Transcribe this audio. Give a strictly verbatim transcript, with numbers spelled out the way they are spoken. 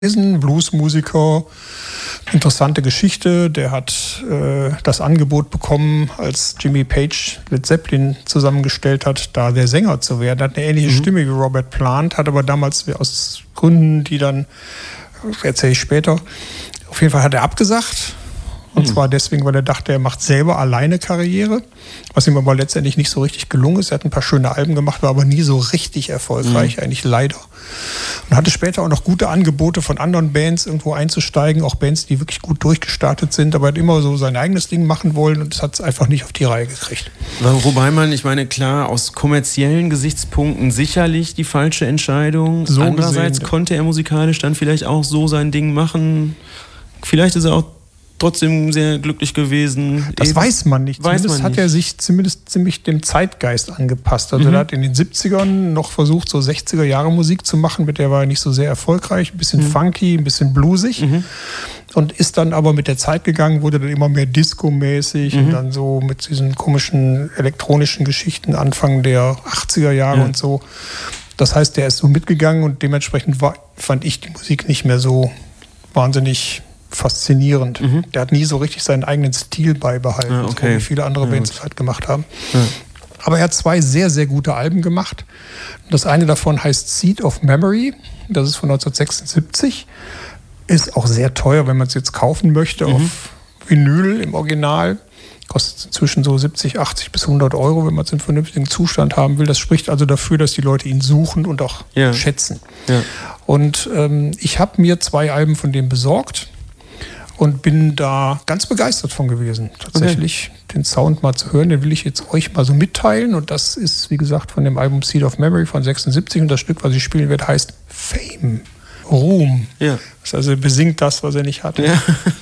Bluesmusiker, interessante Geschichte. Der hat äh, das Angebot bekommen, als Jimmy Page Led Zeppelin zusammengestellt hat, da der Sänger zu werden. Er hat eine ähnliche mhm. Stimme wie Robert Plant, hat aber damals aus Gründen, die dann, erzähle ich später, auf jeden Fall hat er abgesagt. Und mhm. zwar deswegen, weil er dachte, er macht selber alleine Karriere, was ihm aber letztendlich nicht so richtig gelungen ist. Er hat ein paar schöne Alben gemacht, war aber nie so richtig erfolgreich, mhm. eigentlich leider. Und hatte später auch noch gute Angebote von anderen Bands, irgendwo einzusteigen, auch Bands, die wirklich gut durchgestartet sind, aber er hat immer so sein eigenes Ding machen wollen und das hat es einfach nicht auf die Reihe gekriegt. Wobei man, ich meine, klar, aus kommerziellen Gesichtspunkten sicherlich die falsche Entscheidung. So Andererseits gesehen, konnte er musikalisch dann vielleicht auch so sein Ding machen. Vielleicht ist er auch trotzdem sehr glücklich gewesen. Das Eben. weiß man nicht. Weiß zumindest man hat er nicht. sich zumindest ziemlich dem Zeitgeist angepasst. Also Mhm. er hat in den siebzigern noch versucht, so sechziger Jahre Musik zu machen, mit der war er nicht so sehr erfolgreich. Ein bisschen mhm. funky, ein bisschen bluesig. Mhm. Und ist dann aber mit der Zeit gegangen, wurde dann immer mehr Disco-mäßig mhm. und dann so mit diesen komischen elektronischen Geschichten Anfang der achtziger Jahre ja. und so. Das heißt, der ist so mitgegangen und dementsprechend war, fand ich die Musik nicht mehr so wahnsinnig faszinierend. Mhm. Der hat nie so richtig seinen eigenen Stil beibehalten, ah, okay. so wie viele andere ja, Bands das halt gemacht haben. Ja. Aber er hat zwei sehr, sehr gute Alben gemacht. Das eine davon heißt Seed of Memory. Das ist von neunzehnhundertsechsundsiebzig. Ist auch sehr teuer, wenn man es jetzt kaufen möchte, mhm. auf Vinyl im Original. Kostet inzwischen so siebzig, achtzig bis hundert Euro, wenn man es in vernünftigen Zustand haben will. Das spricht also dafür, dass die Leute ihn suchen und auch ja. schätzen. Ja. Und ähm, ich habe mir zwei Alben von dem besorgt. Und bin da ganz begeistert von gewesen, tatsächlich okay. den Sound mal zu hören. Den will ich jetzt euch mal so mitteilen. Und das ist, wie gesagt, von dem Album Seed of Memory von sechsundsiebzig. Und das Stück, was ich spielen werde, heißt Fame, Ruhm. Ja. Das also besingt das, was er nicht hatte. Ja.